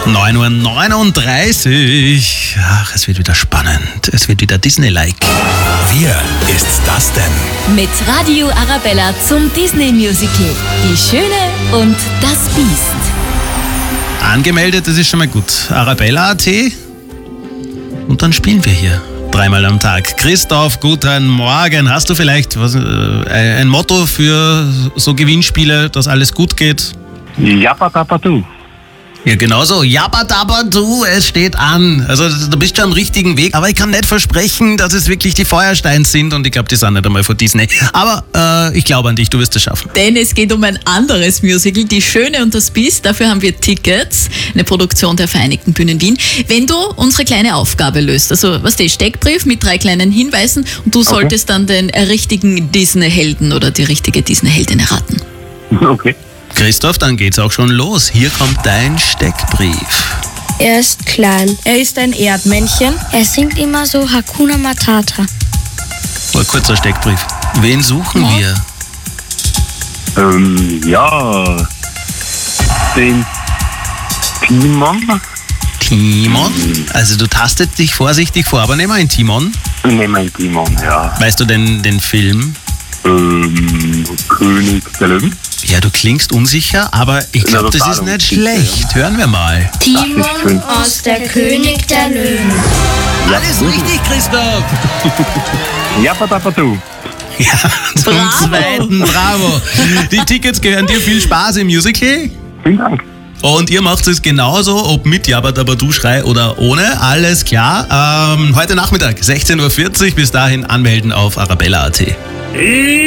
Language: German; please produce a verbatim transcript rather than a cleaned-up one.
neun Uhr neununddreißig. Ach, es wird wieder spannend. Es wird wieder Disney-like. Wer ist das denn? Mit Radio Arabella zum Disney-Musical. Die Schöne und das Biest. Angemeldet, das ist schon mal gut. Arabella Punkt at. Und dann spielen wir hier. Dreimal am Tag. Christoph, guten Morgen. Hast du vielleicht was, äh, ein Motto für so Gewinnspiele, dass alles gut geht? Jappadapadu. Ja, genau so. Jappadapadu, es steht an. Also du bist schon am richtigen Weg. Aber ich kann nicht versprechen, dass es wirklich die Feuersteins sind. Und ich glaube, die sind nicht einmal von Disney. Aber äh, ich glaube an dich, du wirst es schaffen. Denn es geht um ein anderes Musical, Die Schöne und das Biest. Dafür haben wir Tickets, eine Produktion der Vereinigten Bühnen Wien. Wenn du unsere kleine Aufgabe löst, also was der Steckbrief mit drei kleinen Hinweisen und du okay. solltest dann den richtigen Disney-Helden oder die richtige Disney-Heldin erraten. Okay. Christoph, dann geht's auch schon los. Hier kommt dein Steckbrief. Er ist klein. Er ist ein Erdmännchen. Er singt immer so Hakuna Matata. Oh, kurzer Steckbrief. Wen suchen ja. wir? Ähm, ja. Den Timon. Timon? Also du tastet dich vorsichtig vor, aber nehmen wir einen Timon. Nehmen wir einen Timon, ja. Weißt du denn den Film? Ähm, König der Löwen. Ja, du klingst unsicher, aber ich glaube, das ist nicht schlecht. Ja. Hören wir mal. Timon aus der König der Löwen. Ja, alles richtig, Christoph. Jappadapadu. Ja, zum Bravo. zweiten Bravo. Die Tickets gehören dir. Viel Spaß im Musical. Vielen Dank. Und ihr macht es genauso, ob mit Jappadapadu-Schrei oder ohne. Alles klar. Ähm, heute Nachmittag, sechzehn Uhr vierzig. Bis dahin anmelden auf arabella Punkt at.